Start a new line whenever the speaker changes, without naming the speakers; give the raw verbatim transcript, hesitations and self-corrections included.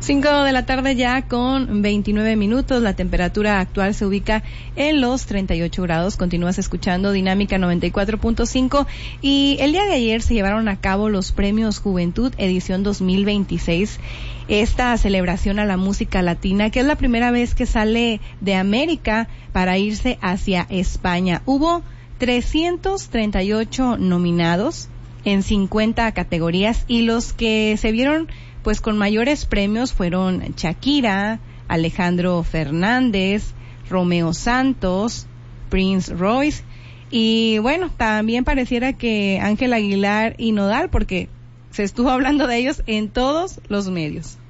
Cinco de la tarde ya con veintinueve minutos, la temperatura actual se ubica en los treinta y ocho grados, continúas escuchando Dinámica noventa y cuatro punto cinco y el día de ayer se llevaron a cabo los Premios Juventud edición dos mil veintiséis, esta celebración a la música latina que es la primera vez que sale de América para irse hacia España. Hubo trescientos treinta y ocho nominados en cincuenta categorías y los que se vieron pues con mayores premios fueron Shakira, Alejandro Fernández, Romeo Santos, Prince Royce y bueno, también pareciera que Ángel Aguilar y Nodal, porque se estuvo hablando de ellos en todos los medios.